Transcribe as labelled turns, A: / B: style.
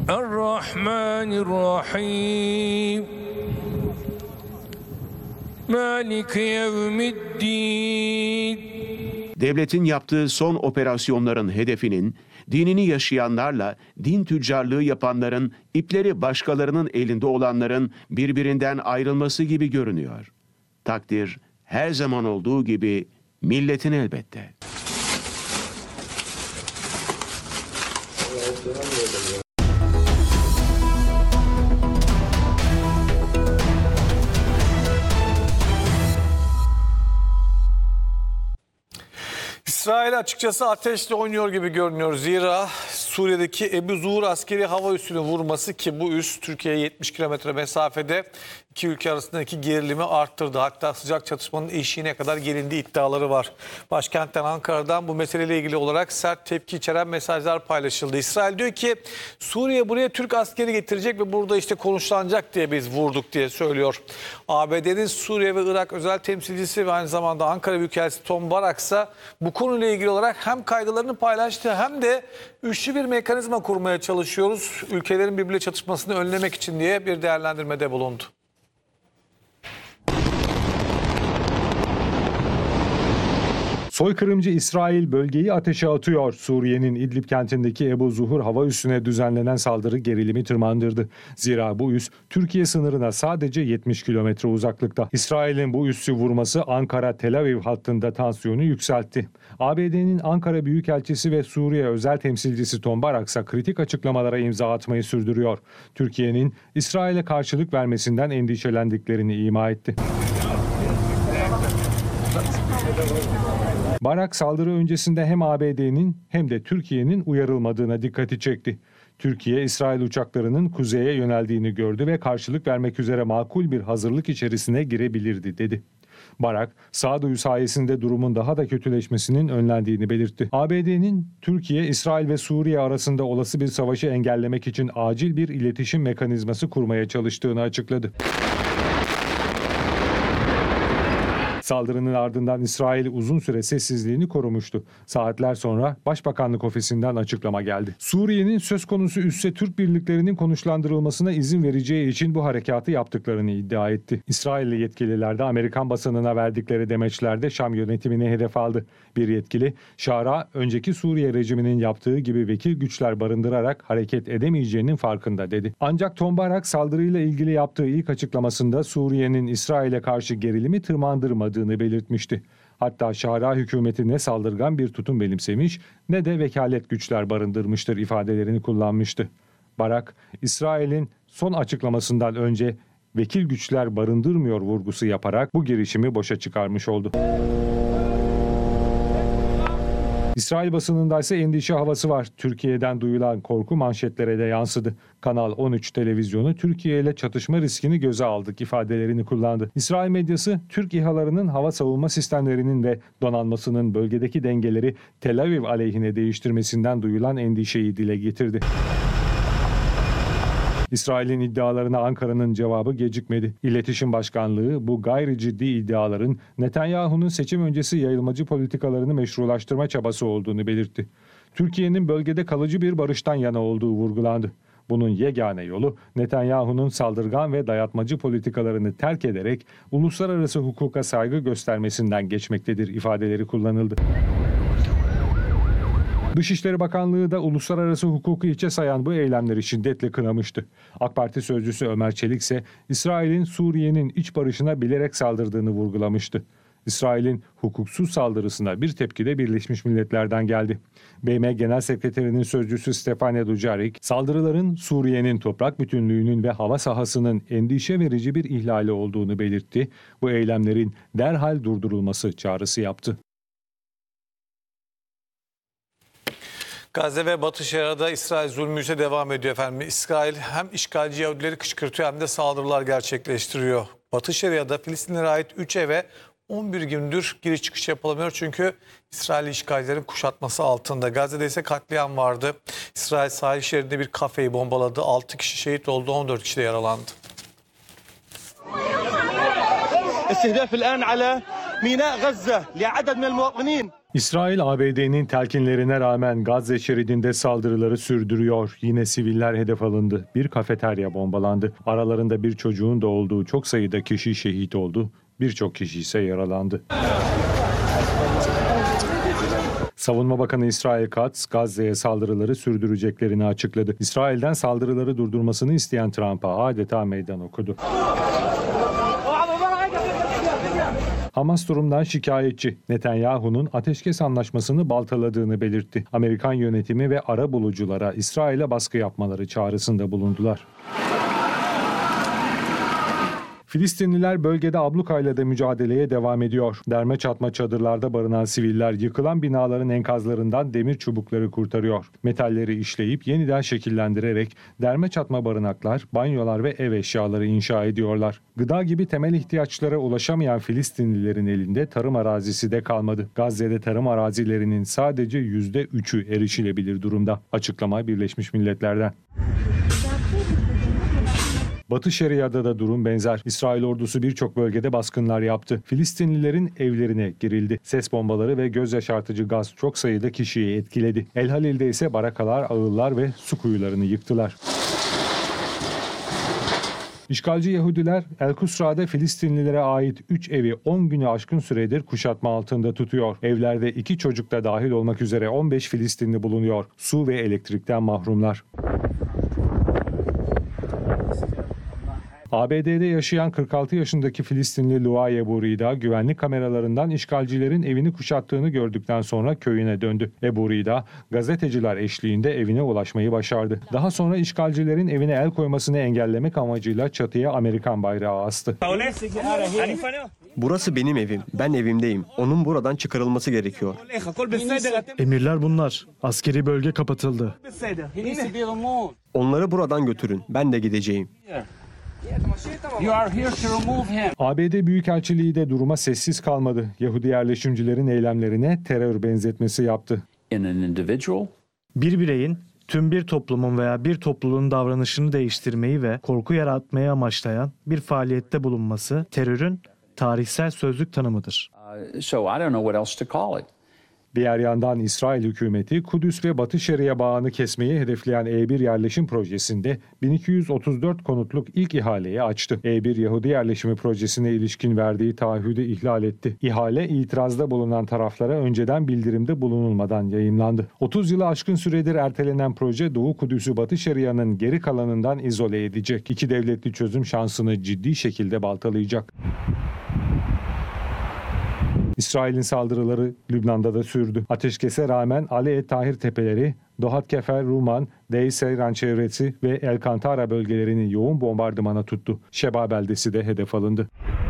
A: Errahmanirrahim. Maliki yevmiddin.
B: Devletin yaptığı son operasyonların hedefinin dinini yaşayanlarla din tüccarlığı yapanların, ipleri başkalarının elinde olanların birbirinden ayrılması gibi görünüyor. Takdir her zaman olduğu gibi milletin elbette.
C: İsrail açıkçası ateşle oynuyor gibi görünüyor. Zira Suriye'deki Ebu Zuhur askeri hava üssünü vurması, ki bu üs Türkiye'ye 70 kilometre mesafede, iki ülke arasındaki gerilimi arttırdı. Hatta sıcak çatışmanın eşiğine kadar gelindiği iddiaları var. Başkentten Ankara'dan bu meseleyle ilgili olarak sert tepki içeren mesajlar paylaşıldı. İsrail diyor ki Suriye buraya Türk askeri getirecek ve burada işte konuşlanacak diye biz vurduk diye söylüyor. ABD'nin Suriye ve Irak özel temsilcisi ve aynı zamanda Ankara Büyükelçisi Tom Barak ise bu konuyla ilgili olarak hem kaygılarını paylaştı hem de üçlü bir mekanizma kurmaya çalışıyoruz, ülkelerin birbiriyle çatışmasını önlemek için diye bir değerlendirmede bulundu.
D: Soykırımcı İsrail bölgeyi ateşe atıyor. Suriye'nin İdlib kentindeki Ebu Zuhur hava üssüne düzenlenen saldırı gerilimi tırmandırdı. Zira bu üs Türkiye sınırına sadece 70 kilometre uzaklıkta. İsrail'in bu üssü vurması Ankara-Tel Aviv hattında tansiyonu yükseltti. ABD'nin Ankara Büyükelçisi ve Suriye özel temsilcisi Tom Barak ise kritik açıklamalara imza atmayı sürdürüyor. Türkiye'nin İsrail'e karşılık vermesinden endişelendiklerini ima etti. Barak saldırı öncesinde hem ABD'nin hem de Türkiye'nin uyarılmadığına dikkati çekti. Türkiye, İsrail uçaklarının kuzeye yöneldiğini gördü ve karşılık vermek üzere makul bir hazırlık içerisine girebilirdi dedi. Barak, sağduyu sayesinde durumun daha da kötüleşmesinin önlendiğini belirtti. ABD'nin Türkiye, İsrail ve Suriye arasında olası bir savaşı engellemek için acil bir iletişim mekanizması kurmaya çalıştığını açıkladı. Saldırının ardından İsrail uzun süre sessizliğini korumuştu. Saatler sonra Başbakanlık ofisinden açıklama geldi. Suriye'nin söz konusu üsse Türk birliklerinin konuşlandırılmasına izin vereceği için bu harekatı yaptıklarını iddia etti. İsrailli yetkililer de Amerikan basınına verdikleri demeçlerde Şam yönetimini hedef aldı. Bir yetkili, Şara önceki Suriye rejiminin yaptığı gibi vekil güçler barındırarak hareket edemeyeceğinin farkında dedi. Ancak Tom Barak saldırıyla ilgili yaptığı ilk açıklamasında Suriye'nin İsrail'e karşı gerilimi tırmandırmadığını belirtmişti. Hatta Şara hükümeti ne saldırgan bir tutum benimsemiş ne de vekalet güçler barındırmıştır ifadelerini kullanmıştı. Barak, İsrail'in son açıklamasından önce vekil güçler barındırmıyor vurgusu yaparak bu girişimi boşa çıkarmış oldu. İsrail basınında ise endişe havası var. Türkiye'den duyulan korku manşetlere de yansıdı. Kanal 13 televizyonu Türkiye ile çatışma riskini göze aldık ifadelerini kullandı. İsrail medyası Türk İHA'larının hava savunma sistemlerinin ve donanmasının bölgedeki dengeleri Tel Aviv aleyhine değiştirmesinden duyulan endişeyi dile getirdi. İsrail'in iddialarına Ankara'nın cevabı gecikmedi. İletişim Başkanlığı bu gayri ciddi iddiaların Netanyahu'nun seçim öncesi yayılmacı politikalarını meşrulaştırma çabası olduğunu belirtti. Türkiye'nin bölgede kalıcı bir barıştan yana olduğu vurgulandı. Bunun yegane yolu Netanyahu'nun saldırgan ve dayatmacı politikalarını terk ederek uluslararası hukuka saygı göstermesinden geçmektedir ifadeleri kullanıldı. Dışişleri Bakanlığı da uluslararası hukuku hiçe sayan bu eylemleri şiddetle kınamıştı. AK Parti sözcüsü Ömer Çelik ise İsrail'in Suriye'nin iç barışına bilerek saldırdığını vurgulamıştı. İsrail'in hukuksuz saldırısına bir tepki de Birleşmiş Milletler'den geldi. BM Genel Sekreterinin sözcüsü Stefania Dujarric, saldırıların Suriye'nin toprak bütünlüğünün ve hava sahasının endişe verici bir ihlali olduğunu belirtti. Bu eylemlerin derhal durdurulması çağrısı yaptı.
C: Gazze ve Batı Şeria'da İsrail zulmü ise devam ediyor efendim. İsrail hem işgalci Yahudileri kışkırtıyor hem de saldırılar gerçekleştiriyor. Batı Şeria'da Filistinlere ait 3 eve 11 gündür giriş çıkış yapılamıyor çünkü İsrail işgalcilerin kuşatması altında. Gazze'de ise katliam vardı. İsrail sahil şeridinde bir kafeyi bombaladı. 6 kişi şehit oldu, 14 kişi de yaralandı.
E: استهداف الآن على ميناء غزة لعدد من المواطنين
D: İsrail, ABD'nin telkinlerine rağmen Gazze şeridinde saldırıları sürdürüyor. Yine siviller hedef alındı. Bir kafeterya bombalandı. Aralarında bir çocuğun da olduğu çok sayıda kişi şehit oldu. Birçok kişi ise yaralandı. Savunma Bakanı İsrail Katz, Gazze'ye saldırıları sürdüreceklerini açıkladı. İsrail'den saldırıları durdurmasını isteyen Trump'a adeta meydan okudu. Hamas durumdan şikayetçi. Netanyahu'nun ateşkes anlaşmasını baltaladığını belirtti. Amerikan yönetimi ve arabuluculara İsrail'e baskı yapmaları çağrısında bulundular. Filistinliler bölgede ablukayla da mücadeleye devam ediyor. Derme çatma çadırlarda barınan siviller yıkılan binaların enkazlarından demir çubukları kurtarıyor. Metalleri işleyip yeniden şekillendirerek derme çatma barınaklar, banyolar ve ev eşyaları inşa ediyorlar. Gıda gibi temel ihtiyaçlara ulaşamayan Filistinlilerin elinde tarım arazisi de kalmadı. Gazze'de tarım arazilerinin sadece %3'ü erişilebilir durumda. Açıklama Birleşmiş Milletler'den. Batı Şeria'da da durum benzer. İsrail ordusu birçok bölgede baskınlar yaptı. Filistinlilerin evlerine girildi. Ses bombaları ve göz yaşartıcı gaz çok sayıda kişiyi etkiledi. El Halil'de ise barakalar, ağıllar ve su kuyularını yıktılar. İşgalci Yahudiler El Kusra'da Filistinlilere ait 3 evi 10 günü aşkın süredir kuşatma altında tutuyor. Evlerde 2 çocuk da dahil olmak üzere 15 Filistinli bulunuyor. Su ve elektrikten mahrumlar. ABD'de yaşayan 46 yaşındaki Filistinli Lua Ebu Rida, güvenlik kameralarından işgalcilerin evini kuşattığını gördükten sonra köyüne döndü. Ebu Rida, gazeteciler eşliğinde evine ulaşmayı başardı. Daha sonra işgalcilerin evine el koymasını engellemek amacıyla çatıya Amerikan bayrağı astı.
E: Burası benim evim. Ben evimdeyim. Onun buradan çıkarılması gerekiyor.
F: Emirler bunlar. Askeri bölge kapatıldı.
E: Onları buradan götürün. Ben de gideceğim.
D: ABD Büyükelçiliği de duruma sessiz kalmadı. Yahudi yerleşimcilerin eylemlerine terör benzetmesi yaptı.
F: Bir bireyin tüm bir toplumun veya bir topluluğun davranışını değiştirmeyi ve korku yaratmayı amaçlayan bir faaliyette bulunması terörün tarihsel sözlük tanımıdır.
D: Diğer yandan İsrail hükümeti Kudüs ve Batı Şeria bağını kesmeyi hedefleyen E1 yerleşim projesinde 1234 konutluk ilk ihaleyi açtı. E1 Yahudi yerleşimi projesine ilişkin verdiği taahhüdü ihlal etti. İhale itirazda bulunan taraflara önceden bildirimde bulunulmadan yayımlandı. 30 yılı aşkın süredir ertelenen proje Doğu Kudüs'ü Batı Şeria'nın geri kalanından izole edecek. İki devletli çözüm şansını ciddi şekilde baltalayacak. İsrail'in saldırıları Lübnan'da da sürdü. Ateşkese rağmen Ali Et Tahir tepeleri, Dohat Kefer, Ruman, Deir Seyran çevresi ve El Kantara bölgelerini yoğun bombardımana tuttu. Şeba beldesi de hedef alındı.